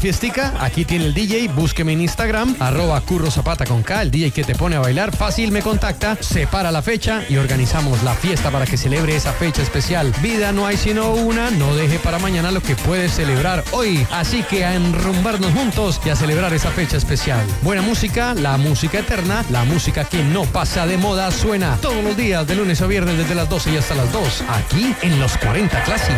fiestica? Aquí tiene el DJ, búsqueme en Instagram, @currozapata con K, el DJ que te pone a bailar, fácil me contacta, separa la fecha y organizamos la fiesta para que celebre esa fecha especial. Vida no hay sino una, no deje para mañana lo que puedes celebrar hoy. Así que a enrumbarnos juntos y a celebrar esa fecha especial. Buena música, la música eterna, la música que no pasa de moda, suena todos los días de lunes a viernes desde las 12 y hasta las 2, aquí en Los 40 Classic.